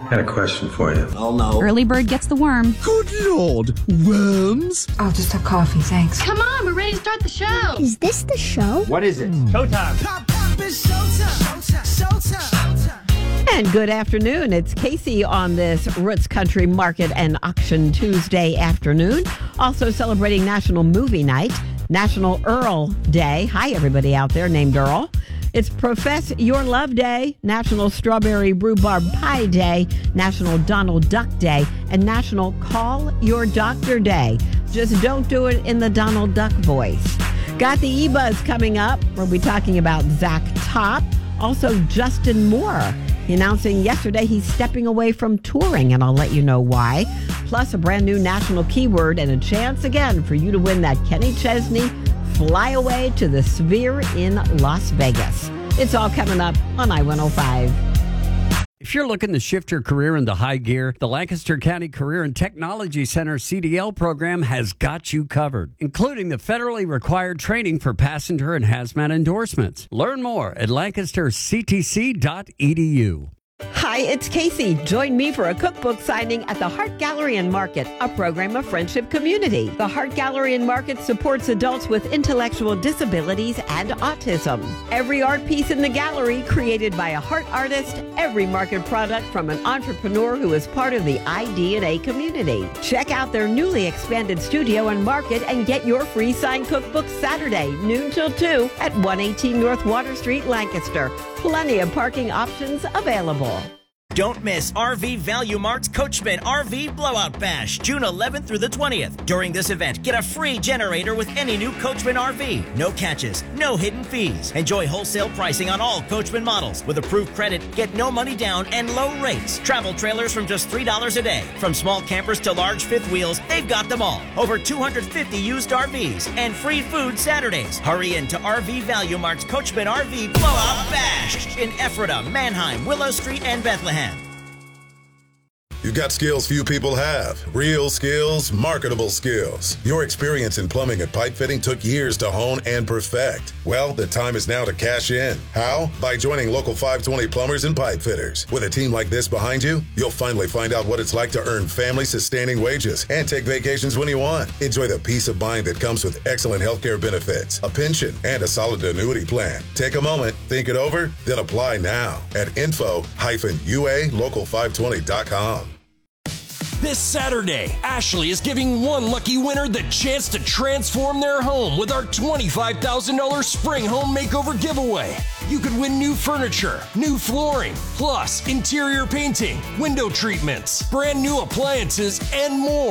I got a question for you. Oh, no. Early bird gets the worm. Good Lord, worms? I'll just have coffee, thanks. Come on, we're ready to start the show. Is this the show? What is it? Showtime. Pop, pop, it's showtime. Showtime. And good afternoon. It's Casey on this Roots Country Market and Auction Tuesday afternoon. Also celebrating National Movie Night, National Earl Day. Hi, everybody out there named Earl. It's Profess Your Love Day, National Strawberry Rhubarb Pie Day, National Donald Duck Day, and National Call Your Doctor Day. Just don't do it in the Donald Duck voice. Got the E-Buzz coming up. We'll be talking about Zach Top. Also, Justin Moore announcing yesterday he's stepping away from touring, and I'll let you know why. Plus, a brand new national keyword and a chance again for you to win that Kenny Chesney Fly Away to the Sphere in Las Vegas. It's all coming up on I-105. If you're looking to shift your career into high gear, the Lancaster County Career and Technology Center CDL program has got you covered, including the federally required training for passenger and hazmat endorsements. Learn more at lancasterctc.edu. Hi, it's Casey. Join me for a cookbook signing at the Hart Gallery and Market, a program of Friendship Community. The Hart Gallery and Market supports adults with intellectual disabilities and autism. Every art piece in the gallery created by a Hart artist, every market product from an entrepreneur who is part of the iDNA community. Check out their newly expanded studio and market and get your free signed cookbook Saturday, noon till 2 at 118 North Water Street, Lancaster. Plenty of parking options available. Don't miss RV Value Mart's Coachman RV Blowout Bash, June 11th through the 20th. During this event, get a free generator with any new Coachman RV. No catches, no hidden fees. Enjoy wholesale pricing on all Coachman models. With approved credit, get no money down and low rates. Travel trailers from just $3 a day. From small campers to large fifth wheels, they've got them all. Over 250 used RVs and free food Saturdays. Hurry into RV Value Mart's Coachman RV Blowout Bash in Ephrata, Manheim, Willow Street, and Bethlehem. You've got skills few people have. Real skills, marketable skills. Your experience in plumbing and pipe fitting took years to hone and perfect. Well, the time is now to cash in. How? By joining Local 520 Plumbers and Pipe Fitters. With a team like this behind you, you'll finally find out what it's like to earn family-sustaining wages and take vacations when you want. Enjoy the peace of mind that comes with excellent healthcare benefits, a pension, and a solid annuity plan. Take a moment, think it over, then apply now at info-ua-local520.com. This Saturday, Ashley is giving one lucky winner the chance to transform their home with our $25,000 Spring Home Makeover giveaway. You could win new furniture, new flooring, plus interior painting, window treatments, brand new appliances, and more.